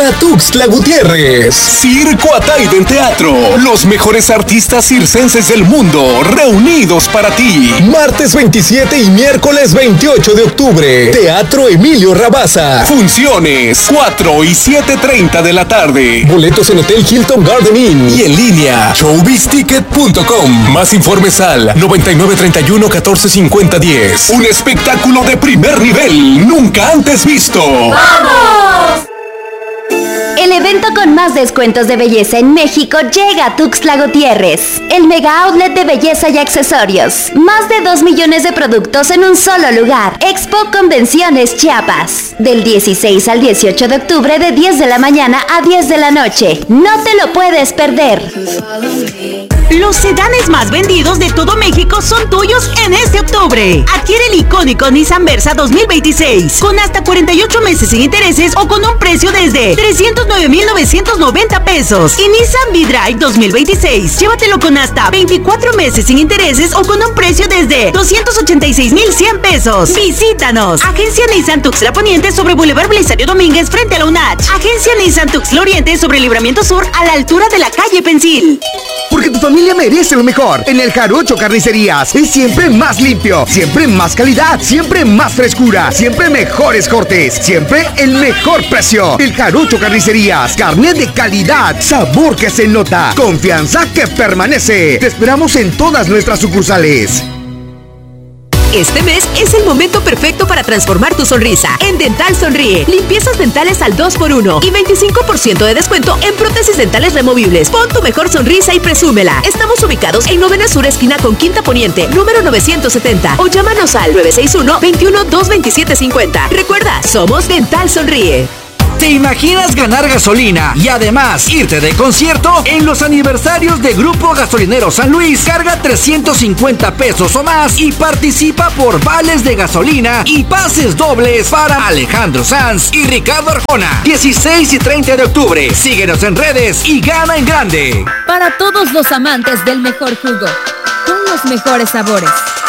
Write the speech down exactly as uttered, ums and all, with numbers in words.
Llega a Tuxtla Gutiérrez Circo Ataide en Teatro. Los mejores artistas circenses del mundo reunidos para ti. Martes veintisiete y miércoles veintiocho de octubre. Teatro Emilio Rabasa. Funciones cuatro y siete treinta de la tarde. Boletos en Hotel Hilton Garden Inn y en línea showbiz ticket punto com. Más informes al noventa y nueve treinta y uno catorce cincuenta diez. Un espectáculo de primer nivel nunca antes visto. ¡Vamos! El evento con más descuentos de belleza en México llega a Tuxtla Gutiérrez. El mega outlet de belleza y accesorios. Más de dos millones de productos en un solo lugar. Expo Convenciones Chiapas. Del dieciséis al dieciocho de octubre de diez de la mañana a diez de la noche. No te lo puedes perder. Los sedanes más vendidos de todo México son tuyos en este octubre. Adquiere el icónico Nissan Versa dos mil veintiséis con hasta cuarenta y ocho meses sin intereses o con un precio desde trescientos nueve mil novecientos noventa pesos. Y Nissan V-Drive dos mil veintiséis, llévatelo con hasta veinticuatro meses sin intereses o con un precio desde doscientos ochenta y seis mil cien pesos. Visítanos. Agencia Nissan Tuxtla Poniente sobre Boulevard Belisario Domínguez frente a la U N A C. Agencia Nissan Tuxtla Oriente sobre Libramiento Sur a la altura de la calle Pensil. Porque tu familia merece lo mejor. En el Jarocho Carnicerías es siempre más limpio, siempre más calidad, siempre más frescura, siempre mejores cortes, siempre el mejor precio. El Jarocho Carnicerías, carne de calidad, sabor que se nota, confianza que permanece. Te esperamos en todas nuestras sucursales. Este mes es el momento perfecto para transformar tu sonrisa. En Dental Sonríe, limpiezas dentales al dos por uno y veinticinco por ciento de descuento en prótesis dentales removibles. Pon tu mejor sonrisa y presúmela. Estamos ubicados en Novena Sur, esquina con Quinta Poniente, número novecientos setenta. O llámanos al nueve seis uno, veintiuno, dos veintisiete cincuenta. Recuerda, somos Dental Sonríe. ¿Te imaginas ganar gasolina y además irte de concierto? En los aniversarios de Grupo Gasolinero San Luis, carga trescientos cincuenta pesos o más y participa por vales de gasolina y pases dobles para Alejandro Sanz y Ricardo Arjona. dieciséis y treinta de octubre. Síguenos en redes y gana en grande. Para todos los amantes del mejor jugo, con los mejores sabores.